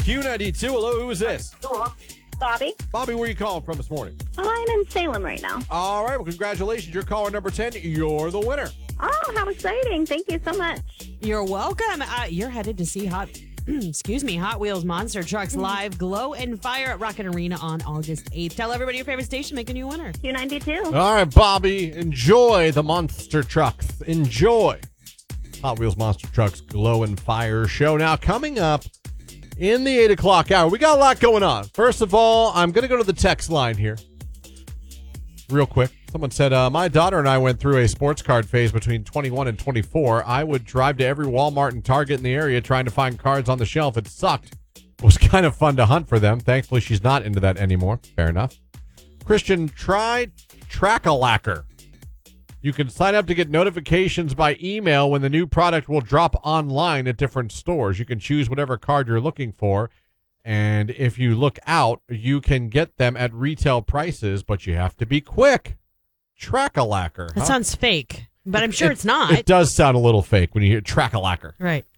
Q92. Hello, who is this? Bobby. Bobby, where are you calling from this morning? Oh, I'm in Salem right now. All right, well, congratulations. You're caller number 10. You're the winner. Oh, how exciting. Thank you so much. You're welcome. You're headed to see Hot Wheels Monster Trucks live glow and fire at Rocket Arena on August 8th. Tell everybody your favorite station, make a new winner. Q92. All right, Bobby, enjoy the Monster Trucks. Enjoy Hot Wheels Monster Trucks Glow and Fire show. Now, coming up in the 8 o'clock hour, we got a lot going on. First of all, I'm going to go to the text line here real quick. Someone said, my daughter and I went through a sports card phase between 21 and 24. I would drive to every Walmart and Target in the area trying to find cards on the shelf. It sucked. It was kind of fun to hunt for them. Thankfully, she's not into that anymore. Fair enough. Christian, try Track-A-Lacker. You can sign up to get notifications by email when the new product will drop online at different stores. You can choose whatever card you're looking for. And if you look out, you can get them at retail prices, but you have to be quick. Track-A-Lacker. That sounds fake, but I'm sure it's not. It does sound a little fake when you hear Track-A-Lacker. Right.